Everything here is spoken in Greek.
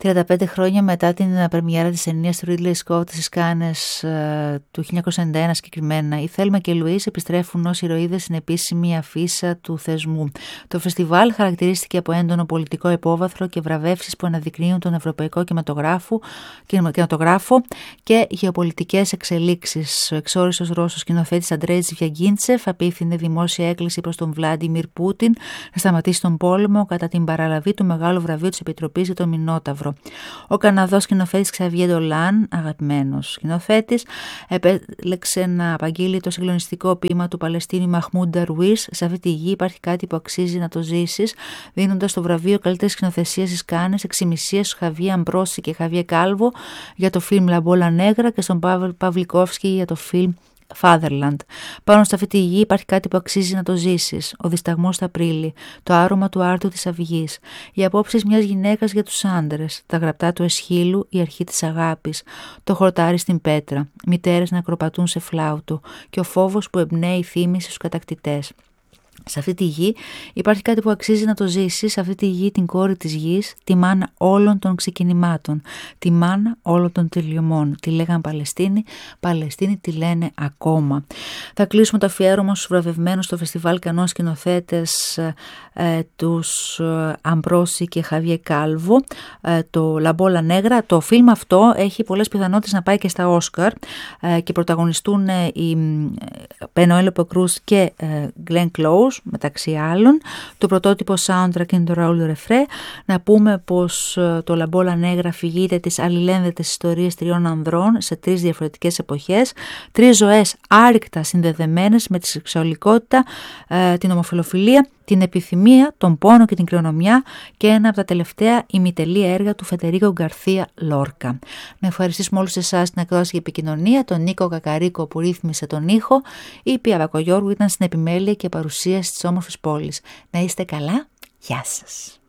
35 χρόνια μετά την πρεμιέρα της ταινίας του Ridley Scott στις Κάνες του 1991 συγκεκριμένα, η Θέλμα και Λουίς επιστρέφουν ως ηρωίδες στην επίσημη αφίσα του θεσμού. Το φεστιβάλ χαρακτηρίστηκε από έντονο πολιτικό υπόβαθρο και βραβεύσεις που αναδεικνύουν τον ευρωπαϊκό κινηματογράφο και γεωπολιτικές εξελίξεις. Ο εξόριστος Ρώσος σκηνοθέτης Αντρέιτς Βιαγκίντσεφ απίφθινε δημόσια έκκληση προς τον Βλάντιμιρ Πούτιν να σταματήσει τον πόλεμο κατά την παραλαβή του Μεγάλου Βραβείου της Επιτροπής για τον Μινόταυρο. Ο Καναδός σκηνοθέτης Ξαβιέ Ντολάν, αγαπημένος σκηνοθέτης, επέλεξε να απαγγείλει το συγκλονιστικό ποίημα του Παλαιστίνιου Μαχμούντ Νταρουίς «Σε αυτή τη γη υπάρχει κάτι που αξίζει να το ζήσεις», δίνοντας το βραβείο καλύτερης σκηνοθεσίας στις Κάνες εξημισίας στους Χαβιέ Αμπρόση και Χαβιέ Κάλβο για το φιλμ La Bola Negra και στον Παυλικόφσκι για το φιλμ Fatherland. Πάνω σε αυτή τη γη υπάρχει κάτι που αξίζει να το ζήσεις. Ο δισταγμός στα Απρίλη, το άρωμα του άρτου της αυγής, οι απόψεις μιας γυναίκας για τους άντρες, τα γραπτά του Εσχύλου, η αρχή της αγάπης, το χορτάρι στην πέτρα, μητέρες να ακροπατούν σε φλάουτο και ο φόβος που εμπνέει θύμηση στους κατακτητές. Σε αυτή τη γη υπάρχει κάτι που αξίζει να το ζήσει, σε αυτή τη γη την κόρη της γης, τη μάνα όλων των ξεκινημάτων, τη μάνα όλων των τελειωμών. Τη λέγαν Παλαιστίνη, Παλαιστίνη τη λένε ακόμα. Θα κλείσουμε το αφιέρωμα στους βραβευμένους στο φεστιβάλ Κανός σκηνοθέτες τους Αμπρόση και Χαβιέ Κάλβο, το La Bola Negra. Το φιλμ αυτό έχει πολλές πιθανότητες να πάει και στα Όσκαρ και πρωταγωνιστούν οι Πενόελοπε Κρούς και Glenn Close μεταξύ άλλων. Το πρωτότυπο soundtrack είναι το Raúl Refré. Να πούμε πως το La Bola Negra αφηγείται τις αλληλένδετες ιστορίες τριών ανδρών σε τρεις διαφορετικές εποχές, τρεις ζωές άρρηκτα συνδεδεμένες με τη σεξουαλικότητα, την ομοφιλοφιλία, την επιθυμία, τον πόνο και την κληρονομιά και ένα από τα τελευταία ημιτελή έργα του Φεντερίκο Γκαρθία Λόρκα. Να ευχαριστήσουμε όλους εσάς την εκδόση και επικοινωνία, τον Νίκο Κακαρίκο που ρύθμισε τον ήχο, η Πία Βακογιώργου ήταν στην επιμέλεια και παρουσίαση της όμορφης πόλης. Να είστε καλά, γεια σας.